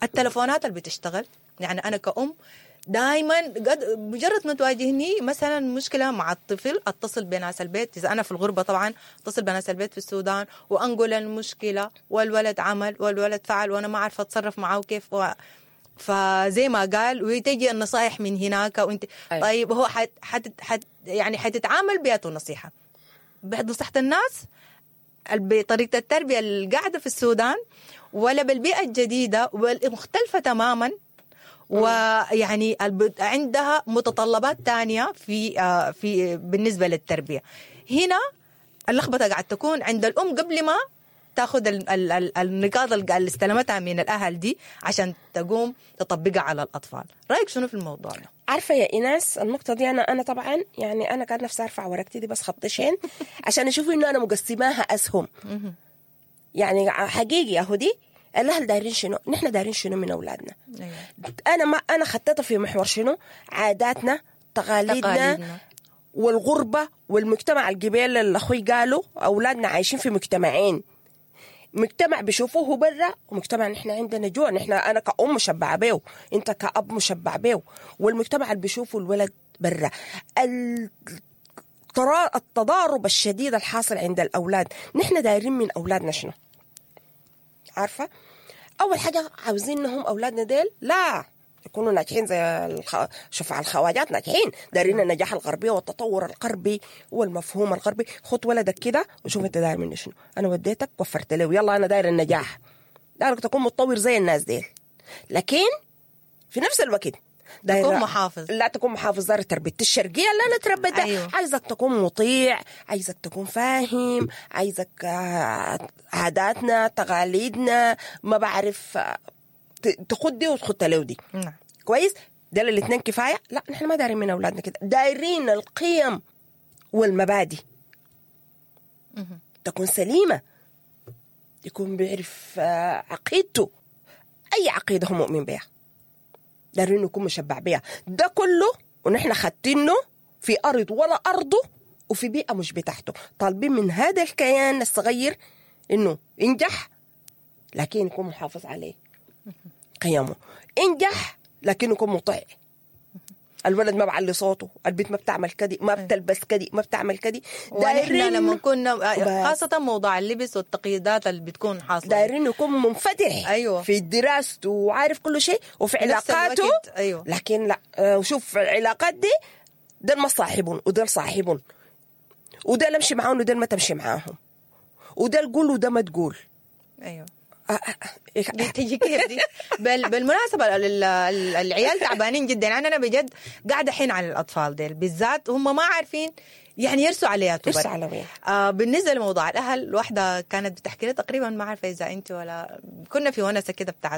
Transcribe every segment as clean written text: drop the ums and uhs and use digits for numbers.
التلفونات اللي بتشتغل. يعني أنا كأم دائما مجرد ما تواجهني مثلا مشكله مع الطفل اتصل بناس البيت، اذا انا في الغربه طبعا اتصل بناس البيت في السودان وانقل المشكله، والولد عمل والولد فعل وانا ما عارفه اتصرف معه كيف فزي ما قال وتجي النصائح من هناك وانت طيب هو يعني حتتعامل بياته نصيحه بنصيحه الناس بطريقه التربيه اللي قاعده في السودان ولا بالبيئه الجديده مختلفه تماما، ويعني عندها متطلبات تانية في بالنسبة للتربية. هنا اللخبطة قاعد تكون عند الأم قبل ما تاخذ النقاط اللي استلمتها من الأهل دي عشان تقوم تطبقها على الأطفال. رأيك شنو في الموضوع ده؟ عارفة يا إيناس النقطة دي أنا طبعا يعني أنا كان نفسي أرفع ورقتي دي بس خطشين عشان أشوف إنه أنا مقسماها أسهم. يعني حقيقي أهو دي الأهل دايرين شنو، نحن دايرين شنو من أولادنا. أنا خطيتها في محور شنو، عاداتنا تقاليدنا والغربة والمجتمع القبيل اللي أخوي قالوا أولادنا عايشين في مجتمعين، مجتمع بيشوفوه برا ومجتمع نحن عندنا جوا، أنا كأم مشبعة بيه أنت كأب مشبع بيه، والمجتمع اللي بيشوفه الولد برا. التضارب الشديد الحاصل عند الأولاد، نحن دايرين من أولادنا شنو؟ عارفة أول حاجة عاوزينهم أولادنا ديل لا يكونوا ناجحين زي شوف على الخواجات ناجحين، دايرين النجاح الغربي والتطور الغربي والمفهوم الغربي. خد ولدك كده وشوف انت داير منه شنو. انا وديتك وفرت له يلا انا داير النجاح، دايرك تكون متطور زي الناس ديل، لكن في نفس الوقت تكون محافظ، لا تكون محافظ دار تربية الشرقية اللي أنا تربيتها. أيوه. عايزك تكون مطيع، عايزك تكون فاهم، عايزك عاداتنا تقاليدنا ما بعرف تخد دي وتخد له دي. كويس ده الاثنين كفاية؟ لا نحن ما دايرين من أولادنا كده، دايرين القيم والمبادئ تكون سليمة، يكون بيعرف عقيدته، أي عقيدة هو مؤمن بها دايرين يكون مشبع بها. ده كله ونحن خدتينه في أرض ولا أرضه وفي بيئة مش بتاعته، طالبين من هذا الكيان الصغير إنه ينجح لكن يكون محافظ عليه قيمه، انجح لكن يكون مطيع. الولد ما بعلي صوته، البنت ما بتعمل كدي، ما بتلبس كدي، ما بتعمل كدي. دايرين لما كنا خاصة موضوع اللبس والتقييدات اللي بتكون حاصلة، دايرين يكون منفتح. أيوة. في دراسته وعارف كل شيء وفي علاقاته. أيوة. لكن لا وشوف العلاقات دي ده ما صاحبهم وده صاحبهم، وده امشي معاهم وده ما تمشي معاهم، وده تقول وده ما تقول. أيوة. تيجي كيف دي؟ بالمناسبة العيال تعبانين جدا. يعني أنا بجد قاعدة حين على الأطفال ديل بالذات، هم ما عارفين يعني يرسوا عليها يرسوا على بالنسبة لموضوع الأهل، واحدة كانت بتحكي لي تقريبا ما عارفة إذا أنت ولا كنا في ونسة كده بتاعت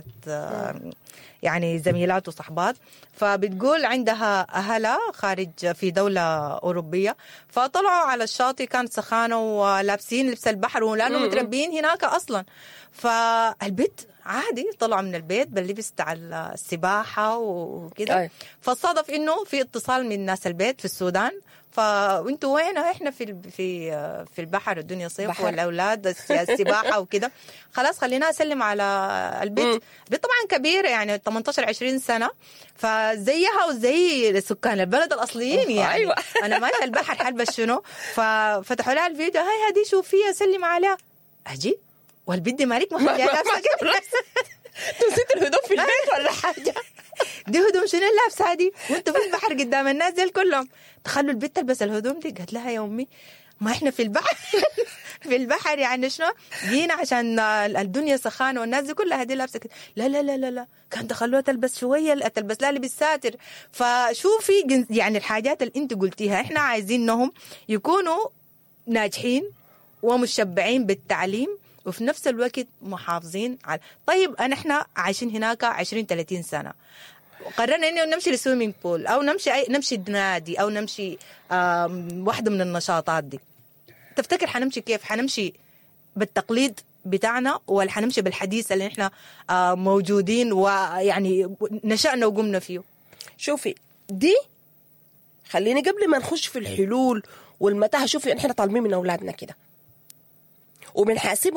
يعني زميلات وصحبات، فبتقول عندها أهلها خارج في دولة أوروبية، فطلعوا على الشاطئ كانت سخانة ولابسين لبس البحر ولأنه متربيين هناك أصلا، فالبيت عادي طلعوا من البيت باللبس تاع السباحة وكده. فصادف إنه في اتصال من ناس البيت في السودان، فانتوا وين؟ احنا في البحر، الدنيا صيف والاولاد السباحه وكده. خلاص خلينا اسلم على البيت. البيت طبعا كبيره يعني 18-20 سنه، فزيها وزي سكان البلد الاصليين يعني. أيوة. انا ماشي البحر حلبس شنو، ففتحوا لها الفيديو، هاي هذه شوفيها سلم عليها، اجي والبيت دي مالك مخليها لابسه كده تنسيت الهدوم في البيت ولا حاجه؟ دي هدوم شنو اللابسه دي وانتوا في البحر قدام الناس دي كلهم؟ تخلوا البنت تلبس الهدوم دي. قالت لها يا امي ما احنا في البحر في البحر يعني شنو جينا عشان الدنيا سخانه والناس دي كلها دي لابسه كده. لا لا لا لا لا كان تخلوها تلبس شويه، تلبس لها لبس ساتر. فشوفي يعني الحاجات اللي انت قلتيها، احنا عايزينهم يكونوا ناجحين ومشبعين بالتعليم وفي نفس الوقت محافظين على. طيب احنا عايشين هناك 20-30 سنة، قررنا انه نمشي للسويمينج بول او نمشي نادي او نمشي واحدة من النشاطات دي. تفتكر حنمشي كيف؟ حنمشي بالتقليد بتاعنا ولا حنمشي بالحديث اللي احنا موجودين ويعني نشأنا وقمنا فيه؟ شوفي دي خليني قبل ما نخش في الحلول والمتاهة، شوفي احنا طالبين من اولادنا كده وبنحاسبهم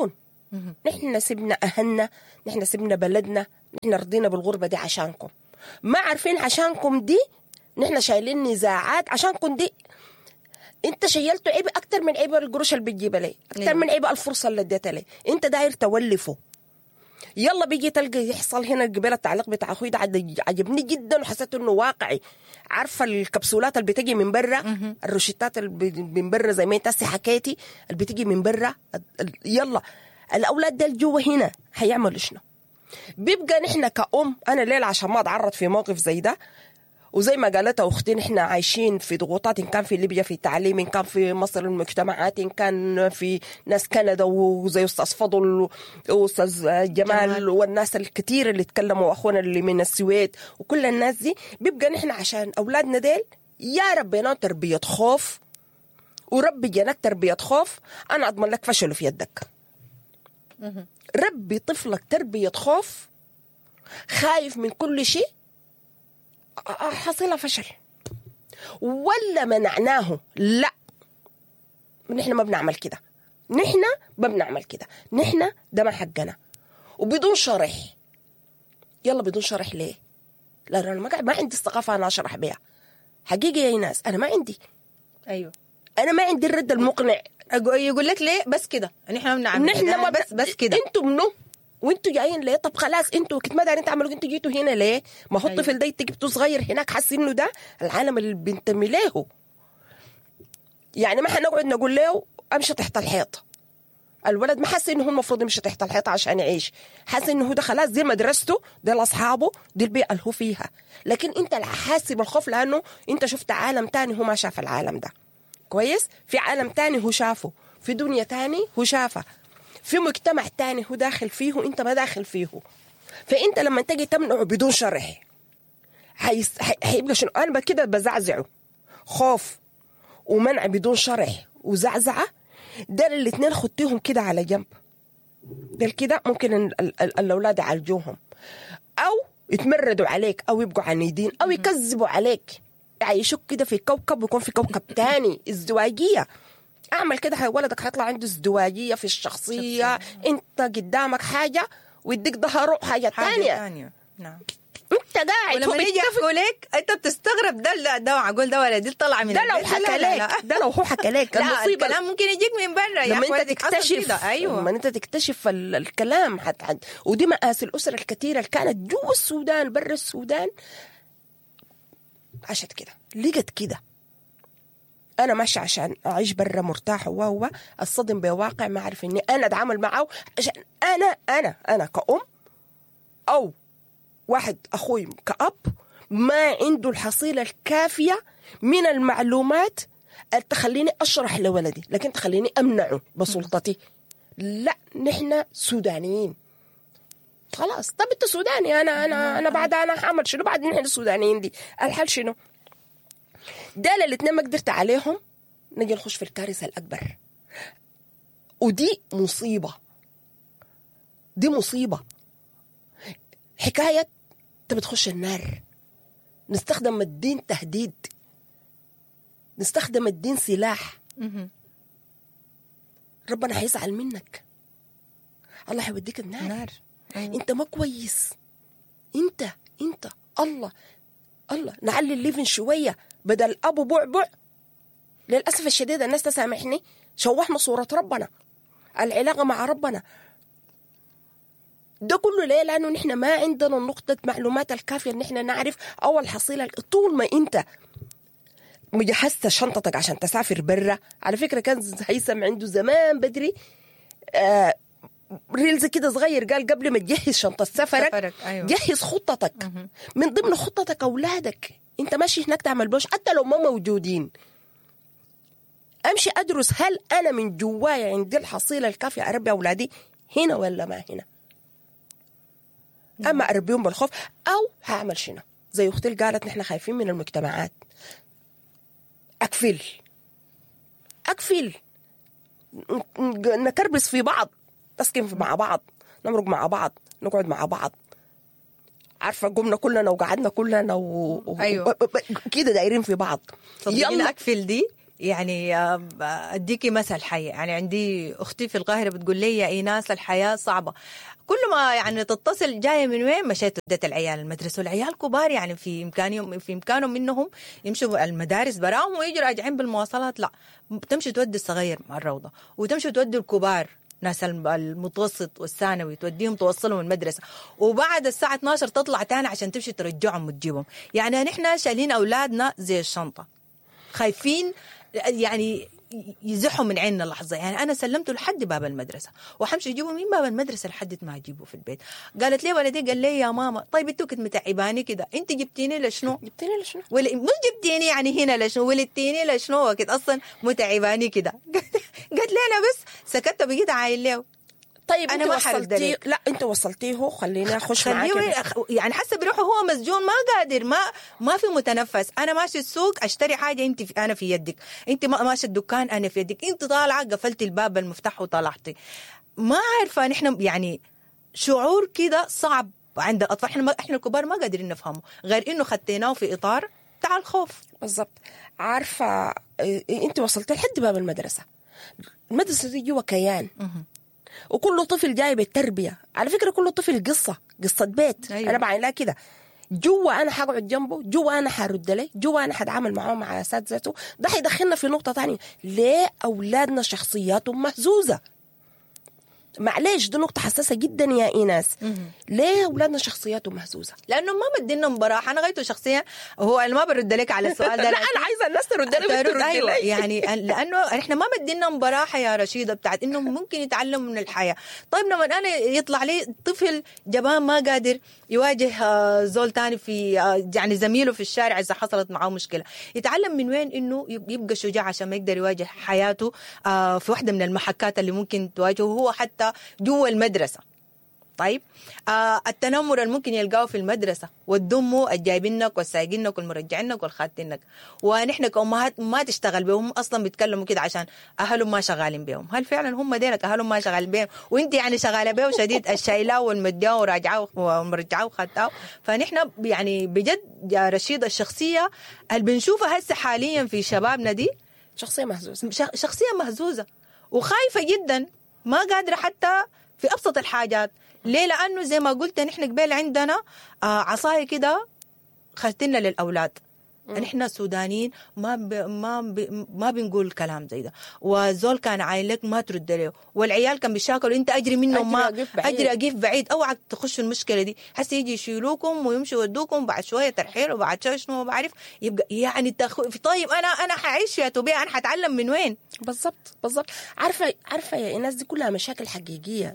نحن سبنا أهلنا، نحن سبنا بلدنا، نحن رضينا بالغربة دي عشانكم. ما عارفين عشانكم دي نحن شايلين نزاعات عشانكم دي. انت شيلته عيب اكتر من عيب القروش اللي بتجيب لي، اكتر من عيب الفرصه اللي اديتها لي. انت داير تولفه. يلا بيجي تلقى يحصل هنا قبل التعليق بتاع اخوي ده عجبني جدا وحسيت انه واقعي. عارفه الكبسولات اللي بتجي من برا، الروشتات اللي من برا زي ما انت حكيتي اللي بتجي من برا، يلا الاولاد دول جوا هنا هيعملوا شنو؟ بيبقى نحن كأم، انا ليل عشان ما اتعرض في موقف زي ده، وزي ما قالتها أختي نحن عايشين في ضغوطات، إن كان في ليبيا في التعليم، إن كان في مصر المجتمعات، إن كان في ناس كندا وزي أستاذ فضل وأستاذ جمال والناس الكتير اللي تكلموا وأخونا اللي من السويد وكل الناس دي. بيبقى نحن عشان أولادنا ديل يا ربنا تربية خوف، وربي جنك تربية خوف، أنا أضمن لك فشله في يدك. ربي طفلك تربية خوف، خايف من كل شيء، حصيلة فشل. ولا منعناه؟ لا، نحن ما بنعمل كده، نحن ما بنعمل كده، نحن ده ما حقنا. وبدون شرح. يلا بدون شرح ليه؟ لا أنا ما عندي الثقافة أنا أشرح بيها حقيقي يا ناس، أنا ما عندي. أيوه أنا ما عندي الرد المقنع. يقول لك ليه بس كده، نحن ما بنعمل، نحن ما بس كده. أنتوا منو؟ وانتوا جايين ليه؟ طب خلاص انتوا كنت ما دارين تعملوا، انتوا جيتوا هنا ليه؟ ما هو الطفل ده انت جبتوه صغير هناك حاسين انه ده العالم اللي بنتمي له. يعني ما حنقعد نقول له امشي تحت الحيط. الولد ما حاسس انه هو المفروض يمشي تحت الحيط عشان يعيش، حاسس انه هو ده خلاص دي مدرسته، دي لاصحابه، دي البيئه اللي هو فيها. لكن انت حاسس بالخوف لانه انت شفت عالم تاني هو ما شاف العالم ده كويس، في عالم تاني هو شافه، في دنيا تاني هو شافه، في مجتمع تاني هو داخل فيه وانت ما داخل فيه. فانت لما تجي تمنعه بدون شرح هيبقى شنو؟ انا كده بزعزعه. خوف ومنع بدون شرح وزعزعه، ده الاثنين خدتيهم كده على جنب، ده كده ممكن الاولاد يعالجوهم او يتمردوا عليك او يبقوا عنيدين او يكذبوا عليك، يعيشوك كده في كوكب ويكون في كوكب تاني. ازدواجيه. اعمل كده ولدك هيطلع عنده ازدواجيه في الشخصيه. انت قدامك حاجه ويديك ظهره حاجه تانية. نعم. انت قاعد ولما يجي يحكوا لك انت بتستغرب، ده معقول ده ولا دي طلع من ده لو حكى لك، ده لو هو حكى لك المصيبه الكلام ممكن يجيك من برا لما انت تكتشف. ايوه لما انت تكتشف الكلام ودي مآسي الاسر الكثيره اللي كانت جوا السودان برا السودان عاشت كده، لقت كده. أنا ماشي عشان أعيش برا مرتاح، وهو الصدم بواقع ما أعرف إني أنا أتعامل معه عشان أنا كأم أو واحد أخوي كأب ما عنده الحصيلة الكافية من المعلومات اللي تخليني أشرح لولدي، لكن تخليني أمنعه بسلطتي. لا، نحن سودانيين خلاص. طب أنت سوداني، أنا بعد أنا حامل شنو بعد؟ نحن السودانيين دي الحل شنو؟ ده الاثنين ما قدرت عليهم، نجي نخش في الكارثة الأكبر. ودي مصيبة، دي مصيبة. حكاية انت بتخش النار. نستخدم الدين تهديد، نستخدم الدين سلاح. ربنا هيزعل منك، الله هيوديك النار. انت ما كويس، انت الله نعلي الليفن شوية بدل أبو بعبع. للأسف الشديد الناس تسامحني، شوحنا صورة ربنا، العلاقة مع ربنا. ده كله ليه؟ لأنه نحن ما عندنا نقطة معلومات الكافية ان احنا نعرف أول حصيلة. طول ما انت مجهزت شنطتك عشان تسافر برا، على فكرة كان هيثم عنده زمان بدري ريلز كده صغير، قال قبل ما تجهز شنطة سفرك أيوة. جهز خطتك. من ضمن خطتك أولادك. انت ماشي هناك تعمل بوش حتى لو ما موجودين، امشي ادرس هل انا من جوايا عندي الحصيله الكافيه اربي اولادي هنا ولا ما هنا. اما اربيهم بالخوف او هعمل شنو؟ زي اختي قالت نحن خايفين من المجتمعات. اكفل نكربس في بعض، نسكن مع بعض، نمرق مع بعض، نقعد مع بعض. عارفه قمنا كلنا وقعدنا كلنا أيوة. كده دايرين في بعض. يلا اكفل دي يعني اديكي مثل حي. يعني عندي اختي في القاهره بتقول لي يا ايناس الحياه صعبه، كل ما يعني تتصل جايه من وين، مشيت وديت العيال المدرسه، والعيال كبار يعني في امكانهم منهم يمشوا المدارس براهم ويجوا راجعين بالمواصلات، لا تمشي تودي الصغير مع الروضه وتمشي تودي الكبار ناس المتوسط والثانوي توديهم توصلهم المدرسه، وبعد الساعه 12 تطلع تاني عشان تمشي ترجعهم وتجيبهم. يعني نحن شايلين اولادنا زي الشنطه، خايفين يعني يزحوا من عيننا لحظه. يعني انا سلمته لحد باب المدرسه وحمشي اجيبه من باب المدرسه لحد ما اجيبه في البيت. قالت لي ولدي قال لي يا ماما طيب انتوا كنت متعباني كده، انت جبتيني لشنو؟ جبتيني لشنو؟ مش جبتيني يعني هنا لشنو، ولدتيني لشنو وقت اصلا متعباني كده. قالت لي انا بس سكت بقيت عايل له. طيب أنا انت ما حرد وصلتيه؟ عليك. لا انت وصلتيه، خليني اخش معاك. يعني حاسه بروحه هو مسجون ما قادر، ما في متنفس. انا ماشي السوق اشتري حاجه، انا في يدك، انت ماشي الدكان انا في يدك، انت طالعه قفلتي الباب المفتاح وطلعتي. ما عارفه نحن يعني شعور كده صعب عند الاطفال. احنا الكبار ما قادرين نفهمه غير انه خديناه في اطار بتاع الخوف. بالضبط. عارفه انت وصلت لحد باب المدرسه، المدرسه دي جوا كيان، وكل طفل جاي بالتربيه. على فكره كل طفل قصه بيت. أيوة. انا بعينها كده، جوا انا حقعد جنبه، جوا انا حرد له، جوا انا حتعامل معاه مع اساتذته. ده حيدخلنا في نقطه تانية، ليه اولادنا شخصياتهم مهزوزه؟ معليش دي نقطة حساسة جدا يا إيناس. ليه أولادنا شخصياتهم مهزوزة؟ لأنه ما مدينا مباراة. أنا غايته شخصيا هو أنا ما برد لك على السؤال ده. لا أنا عايزة الناس ترد لي. أيوة يعني لأنه إحنا ما مدينا مباراة يا رشيدة بتاعت إنه ممكن يتعلم من الحياة. طيب لما أنا يطلع لي طفل جبان ما قادر يواجه زول تاني في يعني زميله في الشارع إذا حصلت معه مشكلة، يتعلم من وين إنه يبقى شجاع عشان ما يقدر يواجه حياته في واحدة من المحكات اللي ممكن تواجهه هو حتى جوا المدرسة. طيب التنمر اللي ممكن يلقاه في المدرسة، والدمو الجايبينك والسايقينك والمرجعينك والخاتينك، ونحن كأمهات ما تشتغل بهم أصلا، بيتكلموا كده عشان أهلهم ما شغالين بهم. هل فعلا هم دينك أهلهم ما شغالين بهم وانت يعني شغالة بهم شديد الشايلاه والمدياه وراجعاه ومرجعاه وخاتاه؟ فنحن يعني بجد يا رشيد الشخصية اللي بنشوفها هسه حاليا في شبابنا دي شخصية مهزوزة، شخصية مهزوزة وخايفة جدا، ما قادرة حتى في أبسط الحاجات. ليه؟ لأنه زي ما قلت نحن قبل عندنا عصاية كده خلتنا للأولاد. نحن سودانيين ما بنقول كلام زي ده، وزول كان عايلك ما ترد له، والعيال كان بيشاكلوا انت اجري منهم، ما اجري اقيف بعيد، اوعى تخشوا المشكله دي. هسه يجي يشيلوكم ويمشوا يودوكم بعد شويه ترحيل وبعد شويه شنو ما بعرف يبقى يعني طيب انا حعيش يا توبيه، انا حتعلم من وين؟ بالضبط. عارفه يا الناس دي كلها مشاكل حقيقيه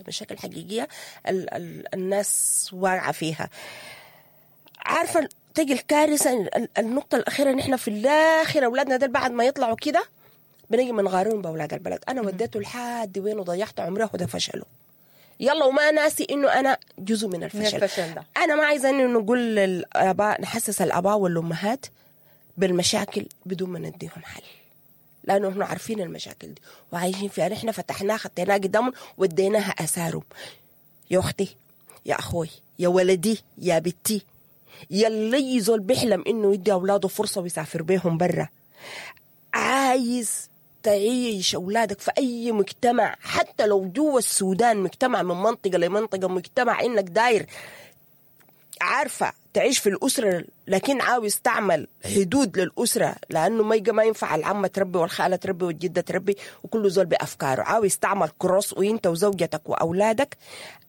الناس واقعه فيها. عارفه تجي الكارثة النقطة الأخيرة، نحن في الآخر أولادنا دول بعد ما يطلعوا كده بنجي منغارون بأولاد البلد. أنا وديته لحد وين وضيعت عمره وده فشله، يلا وما ناسي إنه أنا جزء من الفشل ده. أنا ما عايزة إنه نقول للآباء، نحسس الآباء والأمهات بالمشاكل بدون ما نديهم حل، لأنه إحنا عارفين المشاكل دي وعايشين فيها. نحن فتحناها خدناها قدامهم وديناها أسارهم. يا أختي يا أخوي يا ولدي يا بنتي، يلي زول بيحلم انه يدي اولاده فرصه ويسافر بيهم برا، عايز تعيش اولادك في اي مجتمع حتى لو جوا السودان، مجتمع من منطقه لمنطقه، مجتمع انك داير عارفه تعيش في الاسره، لكن عاوز تعمل حدود للاسره، لانه ما ينفع العمه تربي والخاله تربي والجده تربي وكل زول بافكاره. عاوز تعمل كروس وانت وزوجتك واولادك،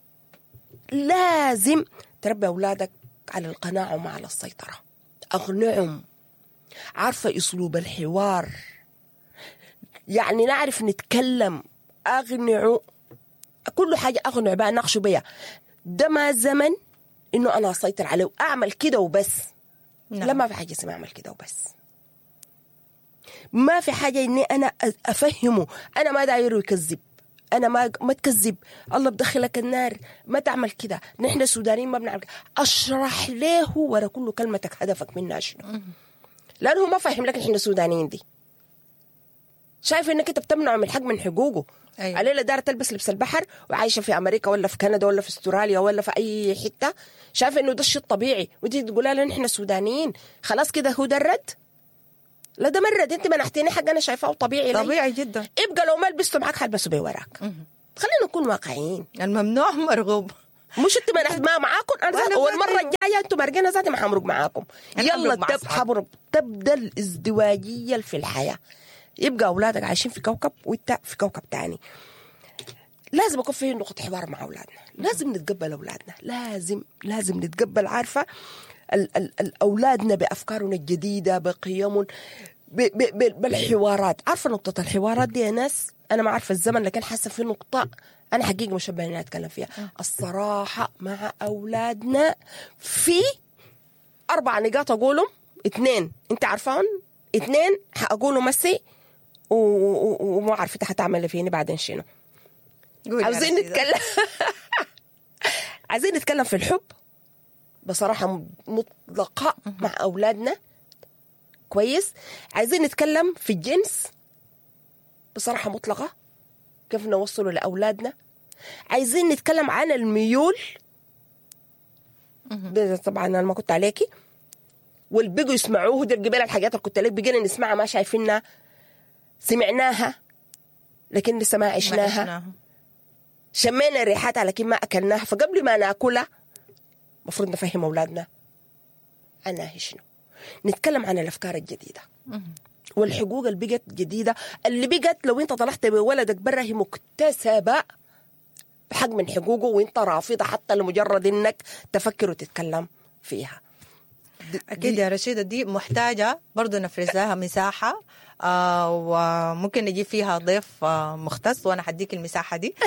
لازم تربي اولادك على القناعة وما على السيطرة. أقنعهم، عارفة أسلوب الحوار، يعني نعرف نتكلم، أقنعوا كل حاجة، أقنع بها نقشوا بها. ده ما زمن إنه أنا أسيطر عليه وأعمل كده وبس. لا، ما في حاجة اسمها أعمل كده وبس. ما في حاجة إني أنا أفهمه أنا ما داير يكذب، أنا ما تكذب، الله بدخلك النار، ما تعمل كده. نحن السودانيين ما بنعمل كده. أشرح له ورا كل كلمتك هدفك منها شنو، لأنه ما فاهم لك نحن السودانيين دي. شايف إنك أنت بتمنعه من حق من حقوقه. أيوة. عليه دار تلبس لبس البحر وعايشة في أمريكا ولا في كندا ولا في استراليا ولا في أي حتة، شايف إنه ده الشيء الطبيعي، ودي تقول له نحن السودانيين خلاص كده هو ده الرد. لا ده مرة انت منحتيني حاجة انا شايفاه طبيعي طبيعي جدا. ابقى لو ما لبسته معاك حلبسه بيه وراك. خلينا نكون واقعيين. الممنوع مرغوب. مش انت ما معاكم انا والمره الجايه انتم مرقنا ذاتي ما حمرق معاكم. يلا تبدا الازدواجيه في الحياه. يبقى اولادك عايشين في كوكب وانت في كوكب تاني. لازم يكون في نقطه حوار مع اولادنا. لازم نتقبل اولادنا. لازم نتقبل. عارفه اولادنا بافكارنا الجديده بقيمهم بالحوارات. عارفه نقطه الحوارات دي يا ناس انا ما عارفه الزمن لكن حاسه في نقطه أنا حقيقة مشبه إني أتكلم فيها. الصراحة مع أولادنا في 4 نقاط أقولهم. 2 أنت عارفان، 2 حأقوله مسي وما عارفة حتعمل فيني بعدين شنو. عاوزين نتكلم عايزين نتكلم في الحب بصراحة مطلقة مع أولادنا. كويس. عايزين نتكلم في الجنس بصراحة مطلقة كيف نوصله لأولادنا. عايزين نتكلم عن الميول طبعا أنا ما كنت عليكي والبقوا يسمعوه. دي القبيلة الحاجات اللي كنت عليك بقينا نسمعها ما شايفينها سمعناها لكن لسه ما عشناها. شمينا ريحاتها لكن ما أكلناها. فقبل ما نأكلها مفروض نفهم أولادنا أنا شنو. نتكلم عن الأفكار الجديدة والحقوق اللي بقت جديدة اللي بقت لو انت طلعت بولدك برا هي مكتسبة بحق من حقوقه وانت رافضة حتى لمجرد انك تفكر وتتكلم فيها. أكيد يا رشيدة دي محتاجة برضو نفرز لها مساحة وممكن نجيب فيها ضيف مختص وأنا حديك المساحة دي.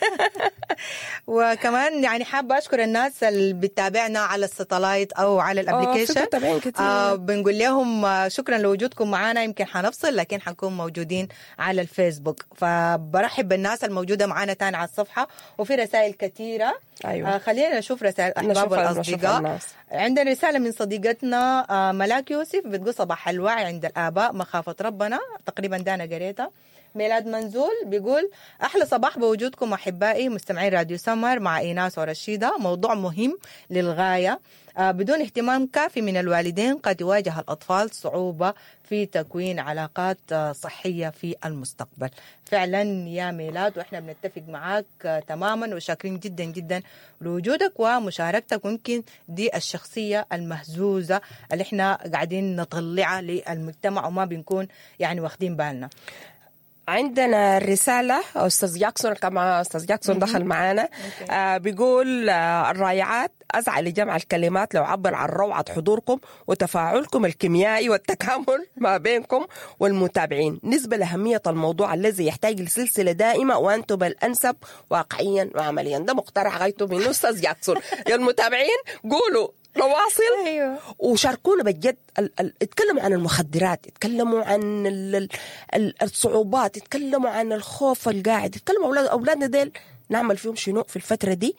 وكمان يعني حابة أشكر الناس اللي بتتابعنا على الساتلايت أو على الابليكيشن. بنقول لهم شكرا لوجودكم معنا. يمكن حنفصل لكن حنكون موجودين على الفيسبوك. فبرحب بالناس الموجودة معنا تاني على الصفحة وفي رسائل كثيرة. أيوة. خلينا نشوف رسائل الأحباب والأصدقاء. عندنا رسالة من صديقتنا ملاك يوسف بتقول صباح الوعي عند الآباء مخافة ربنا. تقريبا دانا قريتها. ميلاد منزول بيقول أحلى صباح بوجودكم أحبائي مستمعين راديو سمر مع إيناس ورشيدة. موضوع مهم للغاية. بدون اهتمام كافي من الوالدين قد يواجه الأطفال صعوبة في تكوين علاقات صحية في المستقبل. فعلا يا ميلاد وإحنا بنتفق معاك تماما وشاكرين جدا جدا لوجودك ومشاركتك. ويمكن دي الشخصية المهزوزة اللي إحنا قاعدين نطلعها للمجتمع وما بنكون يعني واخدين بالنا. عندنا رسالة أستاذ جاكسون كما أستاذ جاكسون دخل معنا. بيقول الرائعات أسعى لجمع الكلمات لو عبر عن روعة حضوركم وتفاعلكم الكيميائي والتكامل ما بينكم والمتابعين نسبة لأهمية الموضوع الذي يحتاج لسلسلة دائمة وأنتم الأنسب واقعيا وعمليا. ده مقترح غايته من أستاذ جاكسون. يا المتابعين قولوا رواصل. أيوه. وشاركونا بجد. اتكلموا عن المخدرات، اتكلموا عن الصعوبات، اتكلموا عن الخوف القاعد، اتكلموا أولادنا ديل نعمل فيهم شنو في الفترة دي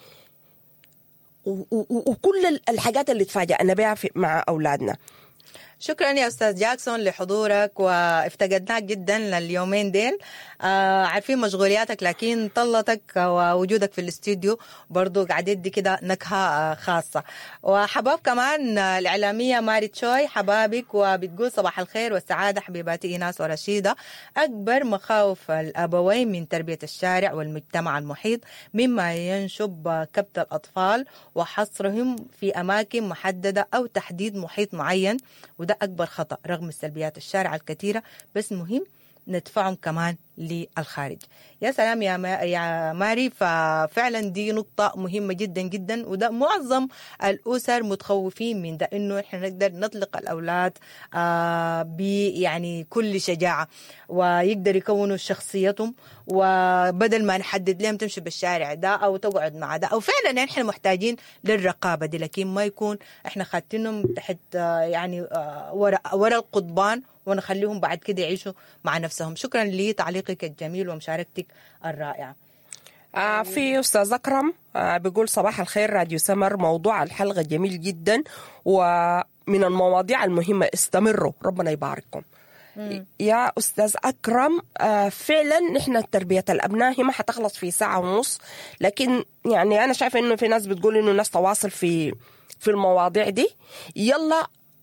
وكل الحاجات اللي تفاجأنا بها مع أولادنا. شكرا يا أستاذ جاكسون لحضورك وافتقدناك جدا لليومين ديل. عارفين مشغولياتك لكن طلتك ووجودك في الاستوديو برضو قاعد يدي كده نكهة خاصة. وحباب كمان الإعلامية ماري تشوي حبابك وبتقول صباح الخير والسعادة حبيباتي إيناس ورشيدة. أكبر مخاوف الأبوين من تربية الشارع والمجتمع المحيط مما ينشب كبت الأطفال وحصرهم في أماكن محددة أو تحديد محيط معين. وده أكبر خطأ رغم السلبيات الشارعة الكثيرة بس مهم ندفعهم كمان للخارج. يا سلام يا ماري. ففعلا دي نقطة مهمة جدا جدا وده معظم الأسر متخوفين من ده إنه إحنا نقدر نطلق الأولاد يعني كل شجاعة ويقدر يكونوا شخصيتهم وبدل ما نحدد لهم تمشي بالشارع ده أو تقعد مع ده أو فعلا يعني إحنا محتاجين للرقابة دي لكن ما يكون إحنا خاتينهم تحت يعني وراء القضبان ونخليهم بعد كده يعيشوا مع نفسهم. شكرا لتعليقك الجميل ومشاركتك الرائعة. في أستاذ أكرم بيقول صباح الخير راديو سمر. موضوع الحلقة جميل جدا ومن المواضيع المهمة. استمروا ربنا يبارككم. يا أستاذ أكرم فعلا نحن تربية الأبناء هي ما حتخلص في 1.5 ساعة لكن يعني أنا شايفة إنه في ناس بتقول إنه الناس تواصل في المواضيع دي. يلا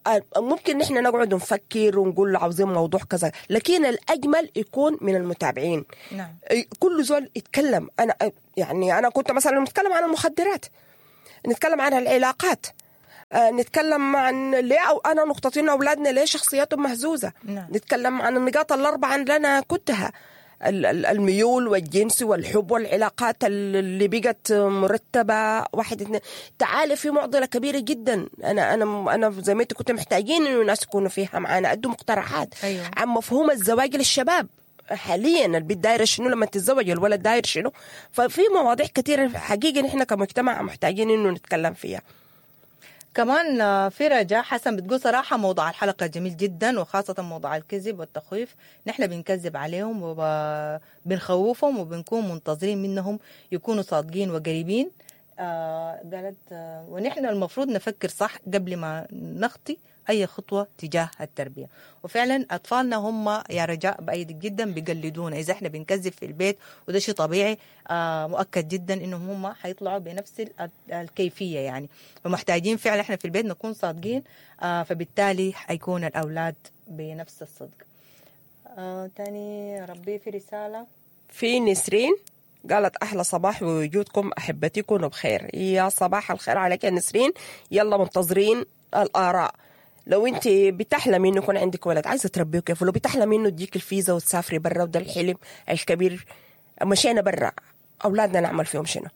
ممكن نحن نقعد نفكر ونقول عاوزين موضوع كذا، لكن الأجمل يكون من المتابعين. نعم. كل زول يتكلم. أنا كنت مثلا نتكلم عن المخدرات، نتكلم عن العلاقات، نتكلم عن ليه أو أنا نقطتين أولادنا ليه شخصياتهم مهزوزة. نعم. نتكلم عن النقاط الأربعة اللي أنا كنتها، الميول والجنس والحب والعلاقات اللي بقت مرتبة، واحد اثنين. تعالي في معضلة كبيرة جدا. أنا زي ما كنت محتاجين إنه الناس يكونوا فيها معانا، أدوا مقترحات. أيوة. عن مفهوم الزواج للشباب حاليا، البنت دايره شنو لما تتزوج، الولد داير شنو. ففي مواضيع كثيرة حقيقة نحن كمجتمع محتاجين إنه نتكلم فيها. كمان في رجاء حسن بتقول صراحة موضوع الحلقة جميل جدا، وخاصة موضوع الكذب والتخويف. نحن بنكذب عليهم وبنخوفهم وبنكون منتظرين منهم يكونوا صادقين وقريبين. قالت ونحن المفروض نفكر صح قبل ما نخطي أي خطوة تجاه التربية. وفعلا أطفالنا هم يا رجاء بأيدك جدا بيقلدونا. إذا إحنا بنكذب في البيت وده شيء طبيعي، مؤكد جدا إنهم هم حيطلعوا بنفس الكيفية يعني. فمحتاجين فعلا إحنا في البيت نكون صادقين، فبالتالي حيكون الأولاد بنفس الصدق. تاني ربي في رسالة في نسرين قالت أحلى صباح بوجودكم أحبتي، كونوا بخير. يا صباح الخير عليك يا نسرين. يلا منتظرين الآراء. لو انت بتحلمي انه يكون عندك ولد عايزه تربيه كيف، ولو بتحلمي انه تجيك الفيزا وتسافري برا، وده الحلم الكبير، مشينا برا، اولادنا نعمل فيهم شنو؟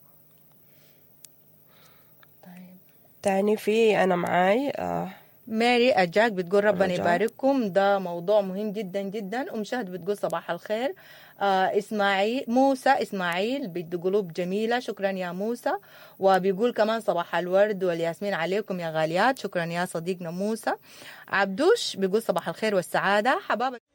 طيب تاني في انا معاي ماري أجاك بتقول ربنا يبارككم، ده موضوع مهم جدا جدا. ومشاهد بتقول صباح الخير. إسماعيل موسى إسماعيل بده قلوب جميلة، شكرا يا موسى. وبيقول كمان صباح الورد والياسمين عليكم يا غاليات، شكرا يا صديقنا موسى. عبدوش بيقول صباح الخير والسعادة حبابة.